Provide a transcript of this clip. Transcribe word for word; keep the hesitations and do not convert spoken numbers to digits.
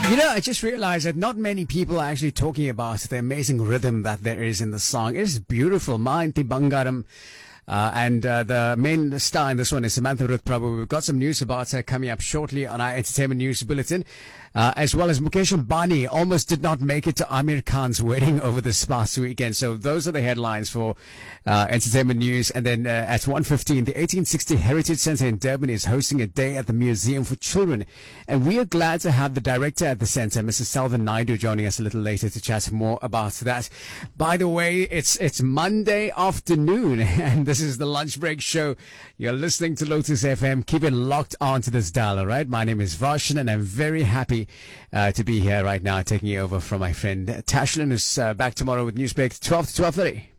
You know, I just realized that not many people are actually talking about the amazing rhythm that there is in the song. It is beautiful. Ma Inti Bangaram. Uh, and uh, the main star in this one is Samantha Ruth Prabhu. We've got some news about her coming up shortly on our Entertainment News Bulletin. Uh, as well as Mukesh Ambani almost did not make it to Amir Khan's wedding over this past weekend. So those are the headlines for uh, Entertainment News. And then uh, at one fifteen, the eighteen sixty Heritage Centre in Durban is hosting a day at the Museum for Children. And we are glad to have the director at the centre, Missus Selvin Naidu, joining us a little later to chat more about that. By the way, it's it's Monday afternoon, and this is the Lunch Break Show. You're listening to Lotus F M. Keep it locked onto this dial, all right? My name is Varshan, and I'm very happy Uh, to be here right now, taking over from my friend Tashlin, who's uh, back tomorrow with Newsbreak twelve to twelve thirty.